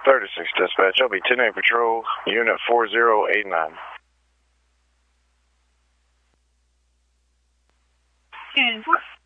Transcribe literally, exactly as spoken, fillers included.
thirty-six dispatch. I'll be ten eight patrol, unit four zero eight nine. And